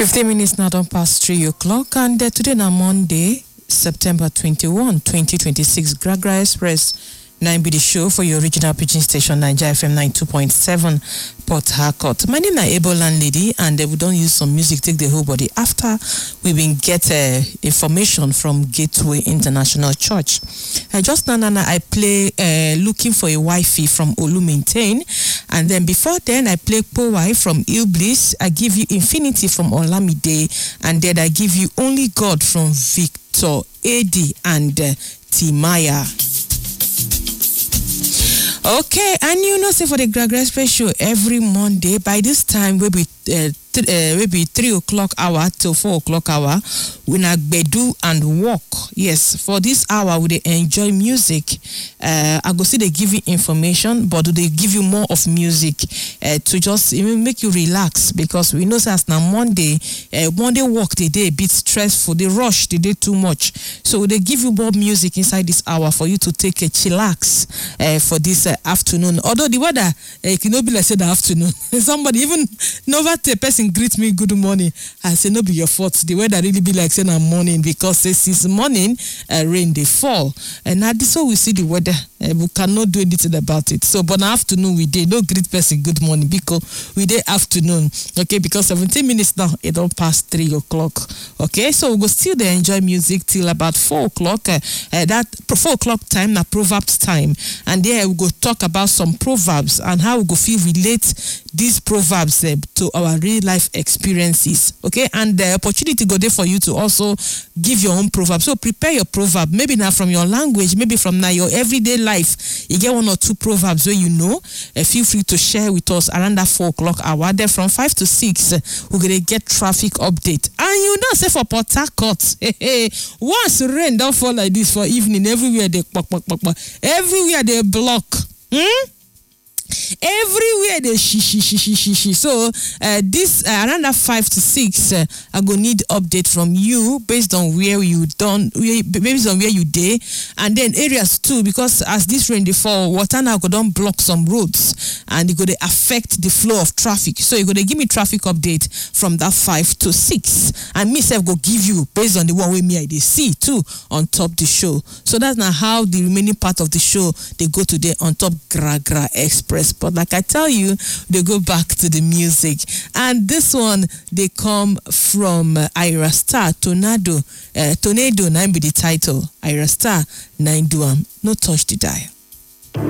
15 minutes now don't pass 3 o'clock, and today na Monday, September 21, 2026. Gragra Express 9 be the show for your original pitching station, Nigeria FM 92.7 Port Harcourt. My name is Ebo Landlady, and we don't use some music take the whole body after we been get information from Gateway International Church. Just now I play Looking for a Wifey from Olu Maintain, and then before then I play Powai from Il Bliss. I give you Infinity from Olamide, and then I give you Only God from Victor Eddie and Timaya. Okay, and you know, say for the Gragra Express show every Monday by this time will be maybe 3 o'clock hour till 4 o'clock hour, we na gbedu and walk. Yes, for this hour we dey enjoy music. I go see they give you information, but do they give you more of music to just even make you relax, because we know as na Monday walk the day a bit stressful, they rush the day too much, so they give you more music inside this hour for you to take a chillax for this afternoon. Although the weather it can be like say the afternoon. Somebody even Nova the person greet me good morning. I say no be your fault. The weather really be like saying I'm morning, because since morning rain they fall, and now this so we see the weather. We cannot do anything about it. So, but in the afternoon we did no greet person good morning, because we did afternoon. Okay, because 17 minutes now it don't pass 3 o'clock. Okay, so we go still there enjoy music till about 4 o'clock. That 4 o'clock time na Proverbs time, and there we go talk about some proverbs and how we go feel relate these proverbs to our real life experiences. Okay, and the opportunity go there for you to also give your own proverb. So prepare your proverb, maybe now from your language, maybe from now your everyday life. You get 1 or 2 proverbs where you know. Feel free to share with us around that 4 o'clock hour. Then from 5 to 6 we're gonna get traffic update. And you know, say for Port Harcourt, once rain don't fall like this for evening, everywhere they everywhere they block. Everywhere they she. So this around that 5 to 6 I go need update from you based on where you based on where you day, and then areas too, because as this rain they fall, water now go don't block some roads and it go to affect the flow of traffic. So you go to give me traffic update from that 5 to 6, and myself go give you based on the one way me I see too on top the show. So that's now how the remaining part of the show they go today on top Gragra Express. But like I tell you, they go back to the music, and this one they come from Ira Star Tornado. Tornado 9 be the title. Ira Star 9 do no touch the dial.